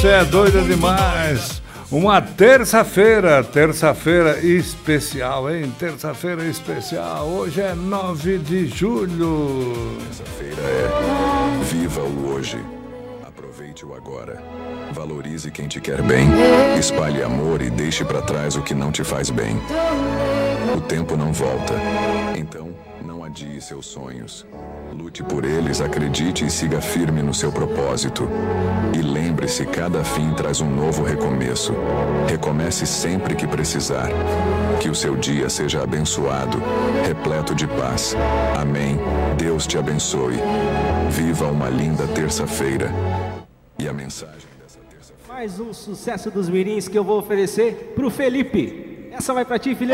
você é doida demais. Uma terça-feira especial, hein? Terça-feira especial. Hoje é 9 de julho. Terça-feira é viva o hoje. Aproveite o agora. Valorize quem te quer bem. Espalhe amor e deixe pra trás o que não te faz bem. O tempo não volta. Então, não adie seus sonhos. Lute por eles, acredite e siga firme no seu propósito. E lembre-se, cada fim traz um novo recomeço. Recomece sempre que precisar. Que o seu dia seja abençoado, repleto de paz. Amém. Deus te abençoe. Viva uma linda terça-feira. E a mensagem dessa terça-feira... Mais um sucesso dos mirins que eu vou oferecer pro Felipe. Essa vai pra ti, filhão.